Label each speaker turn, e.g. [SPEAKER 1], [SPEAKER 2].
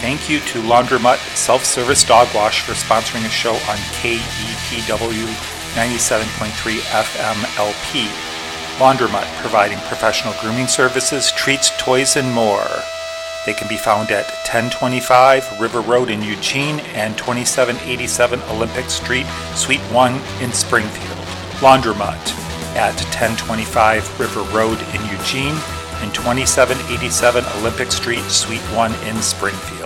[SPEAKER 1] thank you to Laundromat Self-Service Dog Wash for sponsoring a show on KEPW 97.3 FM LP. Laundromat, providing professional grooming services, treats, toys, and more. They can be found at 1025 River Road in Eugene and 2787 Olympic Street, Suite 1 in Springfield. Laundromat at 1025 River Road in Eugene and 2787 Olympic Street, Suite 1 in Springfield.